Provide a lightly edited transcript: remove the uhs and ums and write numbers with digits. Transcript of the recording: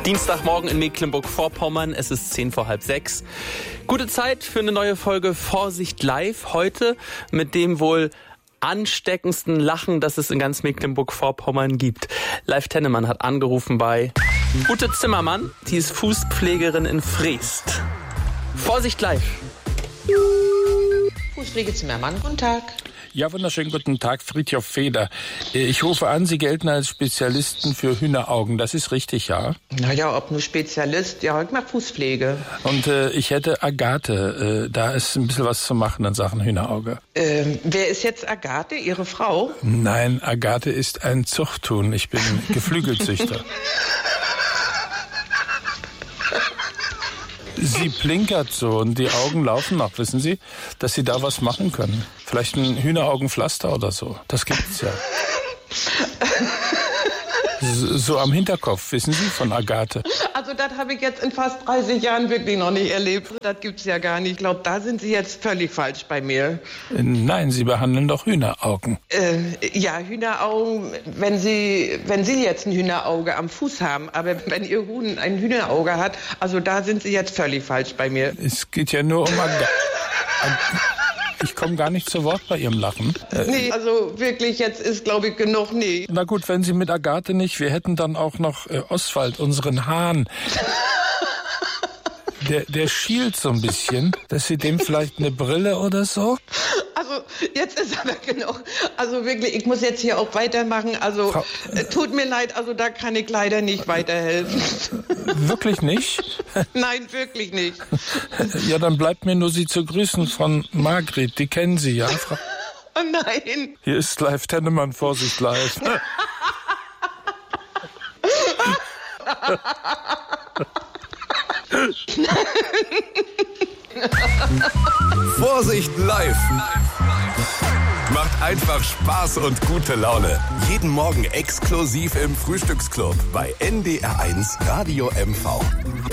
Dienstagmorgen in Mecklenburg-Vorpommern. Es ist 6:10. Gute Zeit für eine neue Folge Vorsicht live. Heute mit dem wohl ansteckendsten Lachen, das es in ganz Mecklenburg-Vorpommern gibt. Live Tennemann hat angerufen bei Ute Zimmermann. Die ist Fußpflegerin in Freest. Vorsicht live. Fußpflege Zimmermann, guten Tag. Ja, wunderschönen guten Tag, Friedhof Feder. Ich rufe an, Sie gelten als Spezialisten für Hühneraugen. Das ist richtig, ja? Naja, ob nur Spezialist, ja, ich mache Fußpflege. Und ich hätte Agathe. Da ist ein bisschen was zu machen in Sachen Hühnerauge. Wer ist jetzt Agathe, Ihre Frau? Nein, Agathe ist ein Zuchthuhn. Ich bin Geflügelzüchter. Sie plinkert so und die Augen laufen noch, wissen Sie, dass Sie da was machen können. Vielleicht ein Hühneraugenpflaster oder so. Das gibt's ja. So am Hinterkopf, wissen Sie, von Agathe. Also das habe ich jetzt in fast 30 Jahren wirklich noch nicht erlebt. Das gibt's ja gar nicht. Ich glaube, da sind Sie jetzt völlig falsch bei mir. Nein, Sie behandeln doch Hühneraugen. Ja, Hühneraugen, wenn Sie jetzt ein Hühnerauge am Fuß haben, aber wenn Ihr Huhn ein Hühnerauge hat, also da sind Sie jetzt völlig falsch bei mir. Es geht ja nur um Agathe. Ich komme gar nicht zu Wort bei Ihrem Lachen. Nee, also wirklich, jetzt ist, glaube ich, genug, nee. Na gut, wenn Sie mit Agathe nicht, wir hätten dann auch noch Oswald, unseren Hahn. Der schielt so ein bisschen, dass Sie dem vielleicht eine Brille oder so? Also, jetzt ist aber genug. Also wirklich, ich muss jetzt hier auch weitermachen. Also, tut mir leid, also da kann ich leider nicht weiterhelfen. Wirklich nicht? Nein, wirklich nicht. Ja, dann bleibt mir nur Sie zu grüßen von Margret, die kennen Sie ja. Oh nein. Hier ist Live Tennemann, Vorsicht live. Vorsicht live. Macht einfach Spaß und gute Laune. Jeden Morgen exklusiv im Frühstücksclub bei NDR1 Radio MV.